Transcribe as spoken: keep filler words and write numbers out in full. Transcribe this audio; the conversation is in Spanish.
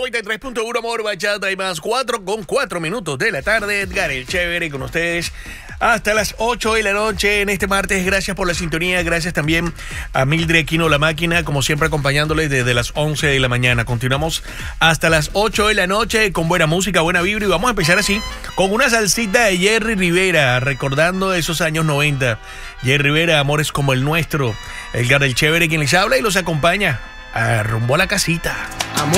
noventa y tres punto uno Amor, Bachata y más. cuatro con cuatro minutos de la tarde. Edgar el Chévere con ustedes hasta las ocho de la noche en este martes. Gracias por la sintonía. Gracias también a Mildred Aquino La Máquina, como siempre acompañándoles desde las once de la mañana. Continuamos hasta las ocho de la noche con buena música, buena vibra, y vamos a empezar así con una salsita de Jerry Rivera, recordando esos años noventa. Jerry Rivera, Amores como el nuestro. Edgar el Chévere quien les habla y los acompaña a rumbo a la casita. Amor.